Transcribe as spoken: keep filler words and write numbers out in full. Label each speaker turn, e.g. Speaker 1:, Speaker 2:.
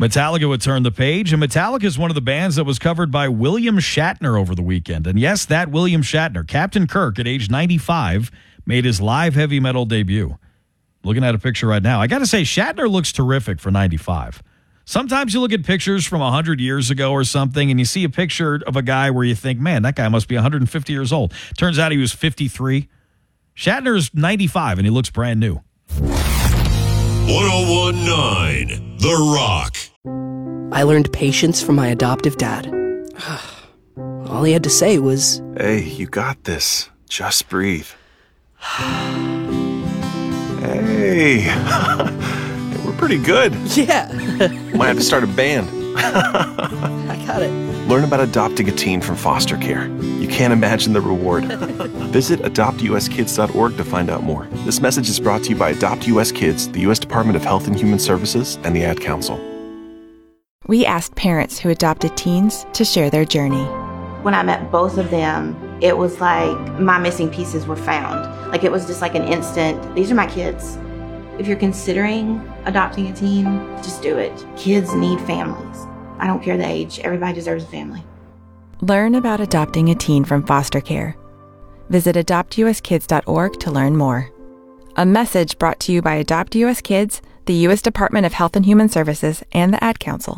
Speaker 1: Metallica would turn the page, and Metallica is one of the bands that was covered by William Shatner over the weekend. And yes, that William Shatner, Captain Kirk, at age ninety-five, made his live heavy metal debut. Looking at a picture right now, I got to say, Shatner looks terrific for ninety-five. Sometimes you look at pictures from one hundred years ago or something, and you see a picture of a guy where you think, man, that guy must be one hundred fifty years old. Turns out he was fifty-three. Shatner's ninety-five, and he looks brand new.
Speaker 2: one oh one point nine The Rock.
Speaker 3: I learned patience from my adoptive dad. All he had to say was,
Speaker 4: "Hey, you got this. Just breathe." Hey, we're pretty good.
Speaker 3: yeah,
Speaker 4: Might have to start a band.
Speaker 3: I got it.
Speaker 4: Learn about adopting a teen from foster care. You can't imagine the reward. Visit adopt u s kids dot org to find out more. This message is brought to you by Adopt U S Kids, the U S Department of Health and Human Services, and the Ad Council.
Speaker 5: We asked parents who adopted teens to share their journey.
Speaker 6: When I met both of them, it was like my missing pieces were found. Like it was just like an instant, these are my kids. If you're considering adopting a teen, just do it. Kids need families. I don't care the age. Everybody deserves a family.
Speaker 5: Learn about adopting a teen from foster care. Visit adopt u s kids dot org to learn more. A message brought to you by Adopt U S Kids, the U S Department of Health and Human Services, and the Ad Council.